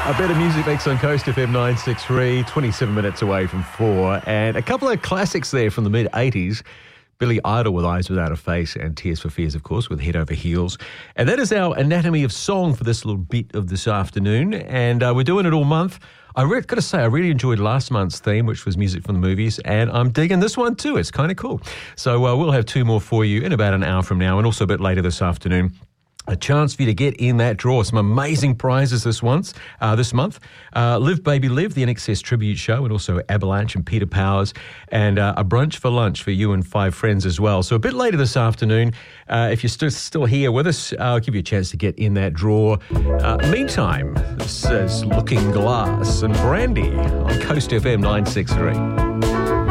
A bit of music mix on Coast FM 963, 27 minutes away from 4. And a couple of classics there from the mid-80s. Billy Idol with Eyes Without a Face and Tears for Fears, of course, with Head Over Heels. And that is our Anatomy of Song for this little bit of this afternoon. And we're doing it all month. Got to say, I really enjoyed last month's theme, which was music from the movies, and I'm digging this one too. It's kind of cool. So we'll have two more for you in about an hour from now, and also a bit later this afternoon. A chance for you to get in that draw. Some amazing prizes this month. Live Baby Live, the NXS tribute show, and also Avalanche and Peter Powers, and a brunch for lunch for you and 5 friends as well. So a bit later this afternoon, if you're still here with us, I'll give you a chance to get in that draw. Meantime, this is Looking Glass and Brandy on Coast FM 963.